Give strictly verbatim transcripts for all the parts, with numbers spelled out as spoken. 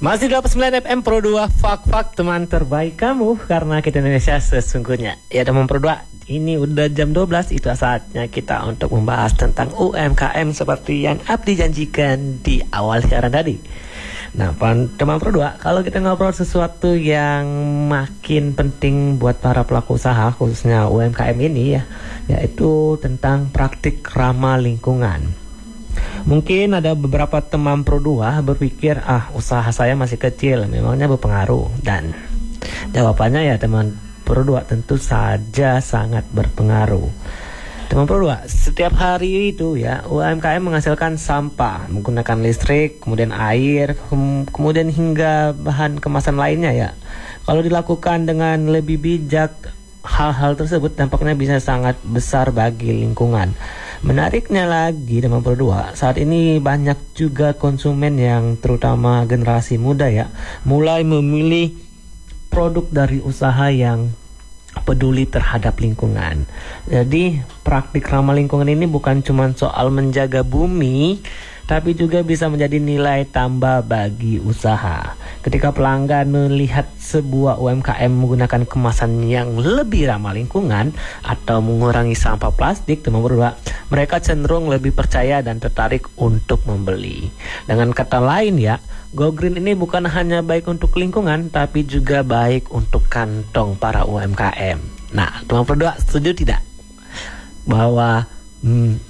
Masih dua puluh sembilan F M Pro dua, Fak-Fak teman terbaik kamu, karena kita Indonesia sesungguhnya. Ya teman Pro dua, ini udah jam dua belas, itu saatnya kita untuk membahas tentang U M K M seperti yang Abdi janjikan di awal siaran tadi. Nah teman Pro dua, kalau kita ngobrol sesuatu yang makin penting buat para pelaku usaha, khususnya U M K M ini ya, yaitu tentang praktik ramah lingkungan. Mungkin ada beberapa teman Pro dua berpikir, ah usaha saya masih kecil, memangnya berpengaruh? Dan jawabannya ya teman Pro dua, tentu saja sangat berpengaruh. Teman Pro dua, setiap hari itu ya U M K M menghasilkan sampah menggunakan listrik, kemudian air, ke- kemudian hingga bahan kemasan lainnya ya. Kalau dilakukan dengan lebih bijak, hal-hal tersebut dampaknya bisa sangat besar bagi lingkungan. Menariknya lagi teman Pro dua, saat ini banyak juga konsumen yang terutama generasi muda ya, mulai memilih produk dari usaha yang peduli terhadap lingkungan. Jadi praktik ramah lingkungan ini bukan cuma soal menjaga bumi, tapi juga bisa menjadi nilai tambah bagi usaha. Ketika pelanggan melihat sebuah U M K M menggunakan kemasan yang lebih ramah lingkungan atau mengurangi sampah plastik, teman berdua, mereka cenderung lebih percaya dan tertarik untuk membeli. Dengan kata lain ya, Go Green ini bukan hanya baik untuk lingkungan, tapi juga baik untuk kantong para U M K M. Nah, teman berdua, setuju tidak bahwa hmm,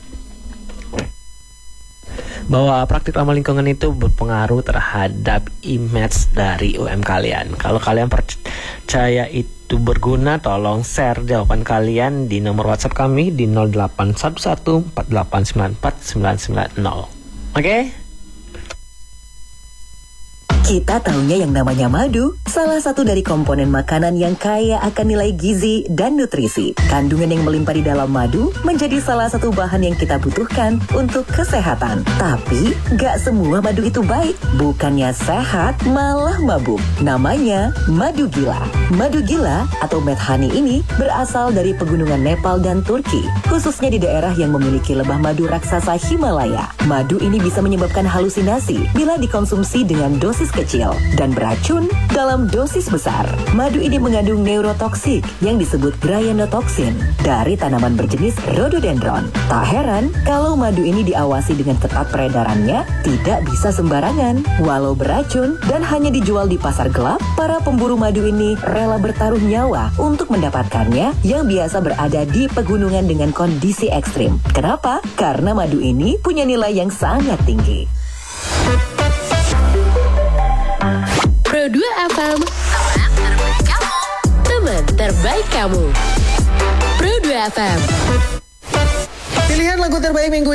bahwa praktik ramah lingkungan itu berpengaruh terhadap image dari U M kalian? Kalau kalian percaya itu berguna, tolong share jawaban kalian di nomor WhatsApp kami di nol delapan satu satu empat delapan sembilan empat sembilan sembilan nol. Oke? Okay? Kita taunya yang namanya madu, salah satu dari komponen makanan yang kaya akan nilai gizi dan nutrisi. Kandungan yang melimpah di dalam madu menjadi salah satu bahan yang kita butuhkan untuk kesehatan. Tapi, gak semua madu itu baik. Bukannya sehat, malah mabuk. Namanya madu gila. Madu gila atau mad honey ini berasal dari pegunungan Nepal dan Turki, khususnya di daerah yang memiliki lebah madu raksasa Himalaya. Madu ini bisa menyebabkan halusinasi bila dikonsumsi dengan dosis kecil dan beracun dalam dosis besar. Madu ini mengandung neurotoksik yang disebut cyanotoksin dari tanaman berjenis rhododendron. Tak heran kalau madu ini diawasi dengan ketat peredarannya, tidak bisa sembarangan. Walau beracun dan hanya dijual di pasar gelap, para pemburu madu ini rela bertaruh nyawa untuk mendapatkannya yang biasa berada di pegunungan dengan kondisi ekstrim. Kenapa? Karena madu ini punya nilai yang sangat tinggi. Pro dua F M, teman terbaik kamu. Teman terbaik kamu. Pro dua F M. Pilihan lagu terbaik minggu